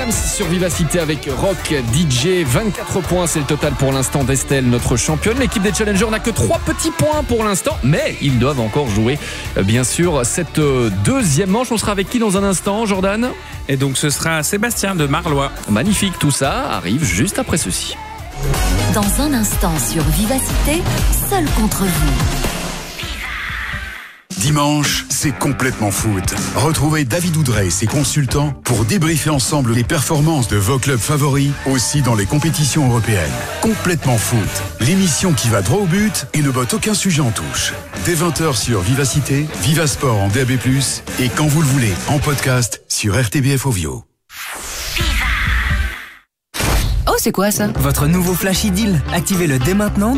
Adams sur Vivacité avec Rock DJ. 24 points, c'est le total pour l'instant d'Estelle, notre championne. L'équipe des Challengers n'a que 3 petits points pour l'instant, mais ils doivent encore jouer, bien sûr, cette deuxième manche. On sera avec qui dans un instant, Jordan ? Et donc ce sera Sébastien de Marlois. Magnifique, tout ça arrive juste après ceci. Dans un instant sur Vivacité, seul contre vous. Dimanche, c'est complètement foot. Retrouvez David Oudrey et ses consultants pour débriefer ensemble les performances de vos clubs favoris, aussi dans les compétitions européennes. Complètement foot, l'émission qui va droit au but et ne botte aucun sujet en touche. Dès 20h sur Vivacité, Vivasport en DAB+, et quand vous le voulez, en podcast sur RTBF Ovio. Oh, c'est quoi ça ? Votre nouveau Flash Idyll. Activez-le dès maintenant